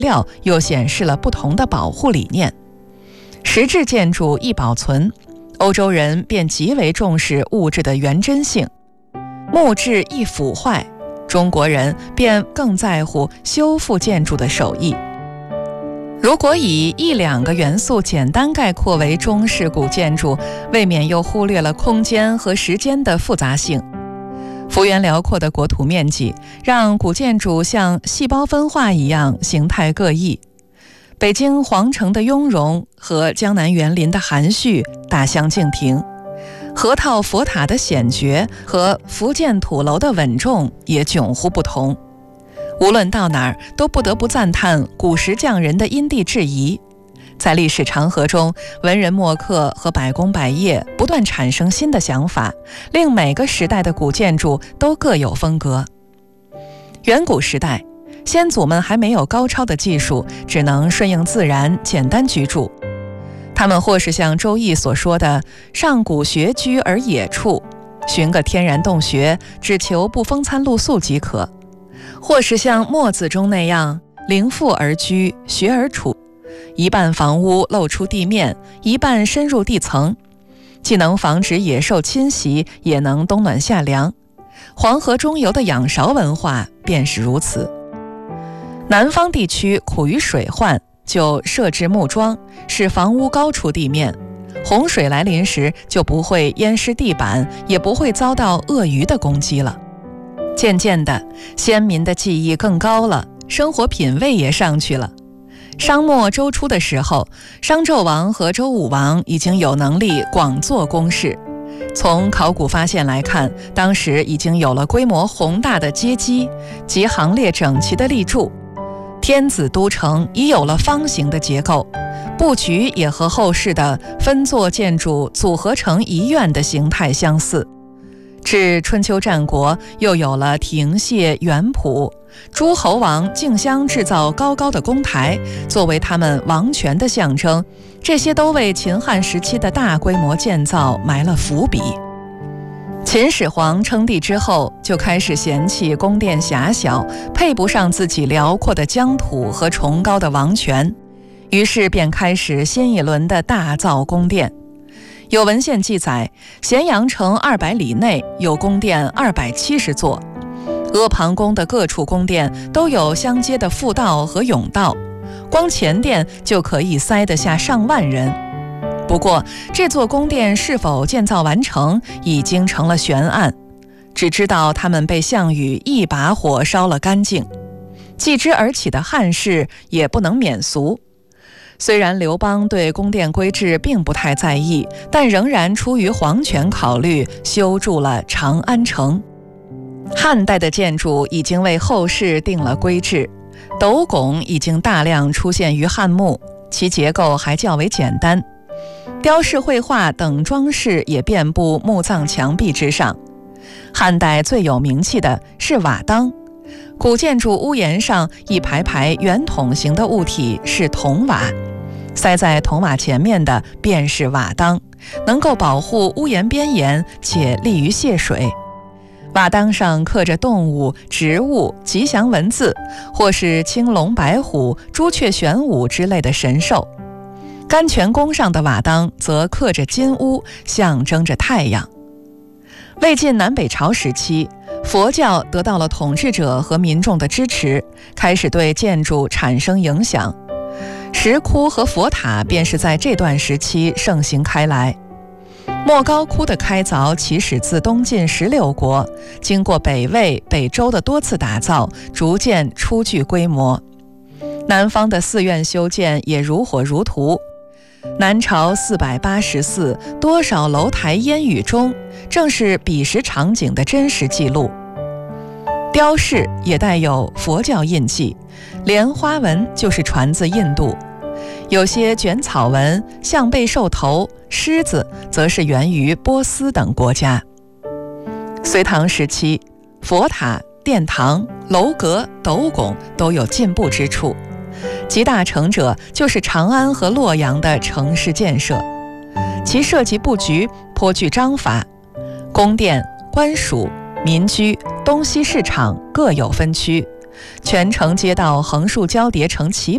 料又显示了不同的保护理念。石质建筑易保存，欧洲人便极为重视物质的原真性；木质易腐坏，中国人便更在乎修复建筑的手艺。如果以一两个元素简单概括为中式古建筑，未免又忽略了空间和时间的复杂性。幅员辽阔的国土面积，让古建筑像细胞分化一样形态各异。北京皇城的雍容和江南园林的含蓄大相径庭，河套佛塔的显绝和福建土楼的稳重也迥乎不同。无论到哪儿，都不得不赞叹古石匠人的因地制宜。在历史长河中，文人墨客和百工百业不断产生新的想法，令每个时代的古建筑都各有风格。远古时代，先祖们还没有高超的技术，只能顺应自然，简单居住。他们或是像《周易》所说的“上古学居而野处”，寻个天然洞穴，只求不风餐露宿即可；或是像《墨子》中那样“陵复而居，学而处”，一半房屋露出地面，一半深入地层，既能防止野兽侵袭，也能冬暖夏凉。黄河中游的仰韶文化便是如此。南方地区苦于水患，就设置木桩，使房屋高出地面，洪水来临时就不会淹湿地板，也不会遭到鳄鱼的攻击了。渐渐的，先民的技艺更高了，生活品味也上去了。商末周初的时候，商纣王和周武王已经有能力广做宫室。从考古发现来看，当时已经有了规模宏大的阶基及行列整齐的立柱，天子都城已有了方形的结构，布局也和后世的分座建筑组合成一院的形态相似。至春秋战国，又有了亭榭园圃，诸侯王竞相制造高高的宫台，作为他们王权的象征。这些都为秦汉时期的大规模建造埋了伏笔。秦始皇称帝之后，就开始嫌弃宫殿狭小，配不上自己辽阔的疆土和崇高的王权，于是便开始新一轮的大造宫殿。有文献记载，咸阳城200里内有宫殿270座，阿房宫的各处宫殿都有相接的复道和甬道，光前殿就可以塞得下上万人。不过，这座宫殿是否建造完成，已经成了悬案，只知道他们被项羽一把火烧了干净。继之而起的汉室也不能免俗。虽然刘邦对宫殿规制并不太在意，但仍然出于皇权考虑，修筑了长安城。汉代的建筑已经为后世定了规制，斗拱已经大量出现于汉墓，其结构还较为简单。雕饰绘画等装饰也遍布墓葬墙壁之上。汉代最有名气的是瓦当，古建筑屋檐上一排排圆筒形的物体是筒瓦，塞在筒瓦前面的便是瓦当，能够保护屋檐边沿，且利于泄水。瓦当上刻着动物、植物、吉祥文字，或是青龙白虎、朱雀玄武之类的神兽。甘泉宫上的瓦当则刻着金乌，象征着太阳。魏晋南北朝时期，佛教得到了统治者和民众的支持，开始对建筑产生影响。石窟和佛塔便是在这段时期盛行开来。莫高窟的开凿起始自东晋16国，经过北魏、北周的多次打造，逐渐初具规模。南方的寺院修建也如火如荼。南朝480寺，多少楼台烟雨中，正是彼时场景的真实记录。雕饰也带有佛教印记，莲花纹就是传自印度，有些卷草纹、象背兽头、狮子则是源于波斯等国家。隋唐时期，佛塔、殿堂、楼阁、斗拱都有进步之处，集大成者就是长安和洛阳的城市建设，其设计布局颇具章法，宫殿、官署、民居、东西市场各有分区，全城街道横竖交叠成棋